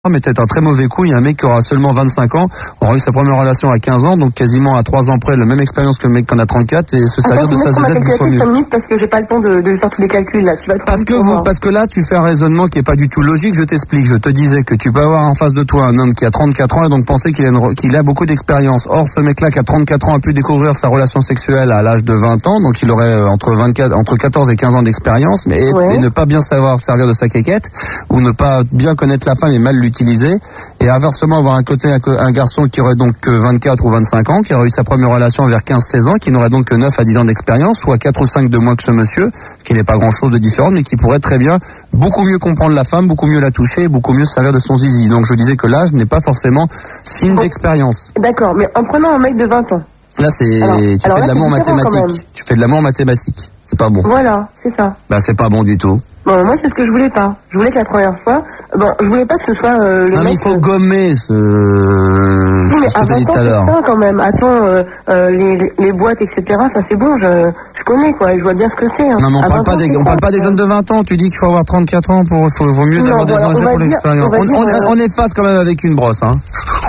mais peut-être un très mauvais coup. Il y a un mec qui aura seulement 25 ans, aura eu sa première relation à 15 ans, donc quasiment à 3 ans près, la même expérience que le mec qui en a 34 et se servir de sa zézette qui soit mieux. Parce que j'ai pas le temps de faire tous les calculs là. Parce que là, tu fais un raisonnement qui est pas du tout logique. Je t'explique. Je te disais que tu peux avoir en face de toi un homme qui a 34 ans et donc penser qu'il a beaucoup d'expérience. Or, ce mec-là qui a 34 ans a pu découvrir sa relation sexuelle à l'âge de 20 ans, donc il aurait entre 14 et 15 ans d'expérience, mais et ne pas bien savoir servir de sa quéquette ou ne pas bien connaître la femme et mal l'utiliser. Et inversement, avoir un garçon qui aurait donc 24 ou 25 ans, qui aurait eu sa première relation vers 15-16 ans, qui n'aurait donc que 9 à 10 ans d'expérience, soit 4 ou 5 de moins que ce monsieur, qui n'est pas grand-chose de différent, mais qui pourrait très bien beaucoup mieux comprendre la femme, beaucoup mieux la toucher, beaucoup mieux se servir de son zizi. Donc je disais que l'âge n'est pas forcément signe d'expérience. D'accord, mais en prenant un mec de 20 ans. Là, tu fais de l'amour mathématique. Tu fais de l'amour mathématique. C'est pas bon. Voilà, c'est ça. Bah, c'est pas bon du tout. Bon, moi, c'est ce que je voulais pas. Je voulais que la première fois... je voulais pas que ce soit le non, mec... mais il faut gommer ce que t'as dit tout à l'heure. Quand même. Attends, les boîtes, etc., ça c'est bon, je connais, quoi. Je vois bien ce que c'est. Hein. Non, mais on parle pas des jeunes de 20 ans. Tu dis qu'il faut avoir 34 ans vaut mieux d'avoir des engins pour l'expérience. On efface quand même avec une brosse, hein.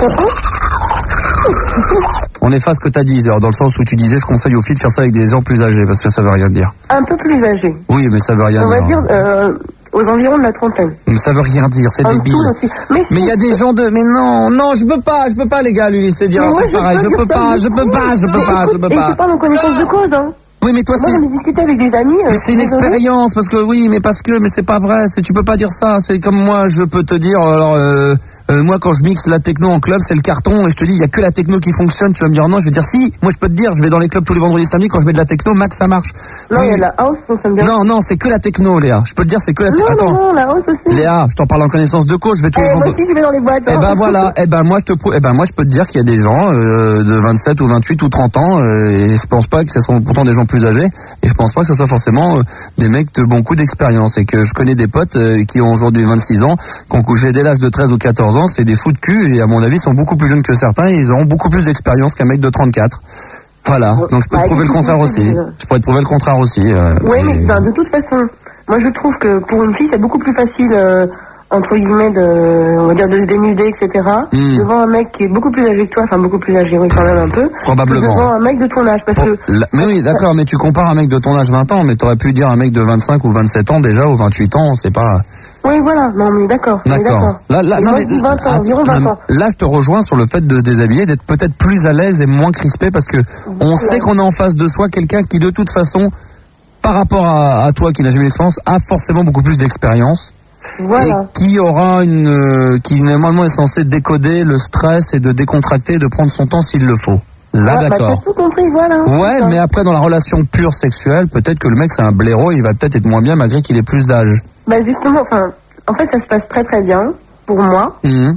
On efface ce que t'as dit, dans le sens où tu disais, je conseille aux filles de faire ça avec des gens plus âgés, parce que ça veut rien dire. Un peu plus âgés. Oui, mais ça veut rien dire. On va dire, aux environs de la trentaine. Mais ça veut rien dire, c'est débile. Mais il y a des gens mais non, je peux pas, les gars, lui laisser dire un truc pareil. Je peux pas. Et c'est pas mon connaissance de cause, hein. Oui, mais toi, moi, j'en ai discuté avec des amis. Mais c'est une expérience, parce que mais c'est pas vrai, tu peux pas dire ça. C'est comme moi, je peux te dire, alors, moi, quand je mixe la techno en club, c'est le carton, et je te dis, il y a que la techno qui fonctionne. Tu vas me dire non, je vais dire si. Moi, je peux te dire, je vais dans les clubs tous les vendredis samedis, quand je mets de la techno, max, ça marche. Non, il y a de la house, ça me dit. Non, c'est que la techno, Léa. Je peux te dire, c'est que la techno. Attends. Non, la house aussi. Léa, je t'en parle en connaissance de cause, je vais tous les vendredis. Moi aussi, je vais dans les boîtes. Eh ben voilà, moi, je peux te dire qu'il y a des gens, de 27 ou 28 ou 30 ans, et je pense pas que ce sont pourtant des gens plus âgés, et je pense pas que ce soit forcément des mecs de bon coup d'expérience, et que je connais des potes qui ont aujourd'hui 26 ans, qui ont couché dès l'âge de 13 ou 14 ans, c'est des fous de cul, et à mon avis sont beaucoup plus jeunes que certains, et ils auront beaucoup plus d'expérience qu'un mec de 34. Voilà, donc je peux te prouver le contraire aussi. Je pourrais te prouver le contraire aussi. Oui, mais de toute façon, moi je trouve que pour une fille c'est beaucoup plus facile, entre guillemets, on va dire de se dénuder, etc. Devant un mec qui est beaucoup plus âgé que toi, enfin beaucoup plus âgé, oui quand même un peu. Probablement. Devant un mec de ton âge, parce que... Mais oui, d'accord, mais tu compares un mec de ton âge 20 ans, mais t'aurais pu dire un mec de 25 ou 27 ans déjà, ou 28 ans, c'est pas... Oui, voilà, non, mais d'accord. D'accord. Là, je te rejoins sur le fait de se déshabiller, d'être peut-être plus à l'aise et moins crispé, parce que on sait qu'on a en face de soi quelqu'un qui, de toute façon, par rapport à toi qui n'a jamais d'expérience, a forcément beaucoup plus d'expérience. Voilà. Et qui aura qui normalement est censé décoder le stress et de décontracter, de prendre son temps s'il le faut. Là, d'accord. T'as tout compris, voilà. Ouais, mais après, dans la relation pure sexuelle, peut-être que le mec, c'est un blaireau, il va peut-être être moins bien malgré qu'il ait plus d'âge. Justement, en fait, ça se passe très très bien, pour moi.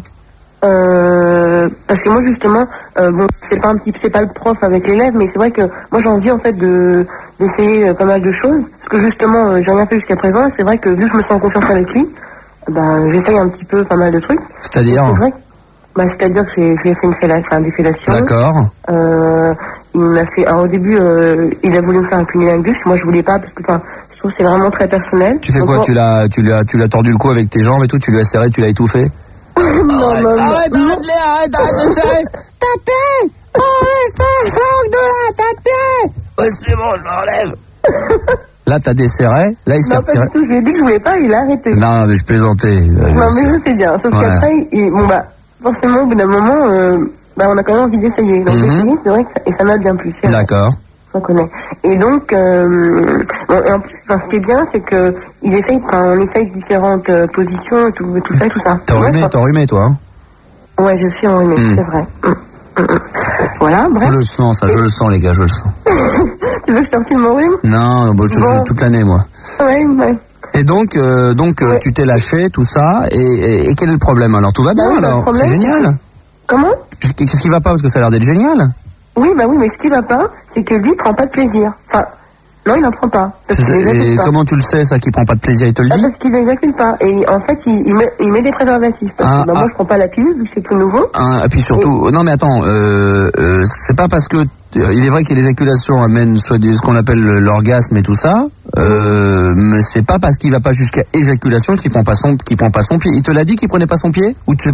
Parce que moi, justement, c'est pas le prof avec l'élève, mais c'est vrai que moi, j'ai envie, en fait, d'essayer pas mal de choses. Parce que, justement, j'ai rien fait jusqu'à présent, c'est vrai que, vu que je me sens en confiance avec lui, j'essaye un petit peu pas mal de trucs. C'est-à-dire? C'est vrai que, c'est-à-dire que j'ai fait une défellation. D'accord. Il m'a fait, au début, il a voulu me faire un cunilingus. Moi, je voulais pas, parce que, je trouve que c'est vraiment très personnel. Tu fais quoi? Tu l'as tordu le cou avec tes jambes et tout? Tu l'as serré, tu l'as étouffé? Arrête de serrer! Taté! Arrête de la taté! Ouais, c'est bon, je m'enlève! Là, t'as desserré, là, il s'est retiré. Non, pas du tout, je lui ai dit que je voulais pas, il a arrêté. Non, mais je plaisantais. Non, mais je sais bien. Sauf qu'après, forcément, au bout d'un moment, on a quand même envie d'essayer. Donc, essayer, c'est vrai que ça m'a bien plu. D'accord. On connaît. Et donc, et en plus, ce qui est bien, c'est que on essaye différentes positions, tout ça. T'es enrhumé, toi, hein? Ouais, je suis enrhumé, c'est vrai. Voilà, bref. Je le sens, les gars, je le sens. Tu veux que je te refile mon rhume? Non, je joue toute l'année, moi. Ouais. Et donc, tu t'es lâché, tout ça, et quel est le problème, alors? Tout va bien, alors? C'est génial. Comment? Qu'est-ce qui va pas? Parce que ça a l'air d'être génial. Oui, mais ce qui va pas, c'est que lui, il prend pas de plaisir. Non, il n'en prend pas. Et comment tu le sais, ça, qu'il prend pas de plaisir? Il te le dit? Parce qu'il n'éjacule pas. Et en fait, il met des préservatifs. Parce que moi, je prends pas la pilule, vu que c'est tout nouveau. Et puis surtout, non mais attends, c'est pas parce que il est vrai que l'éjaculation amène soit ce qu'on appelle l'orgasme et tout ça, Mais c'est pas parce qu'il va pas jusqu'à éjaculation qu'il prend pas son pied. Il te l'a dit qu'il prenait pas son pied? Ou tu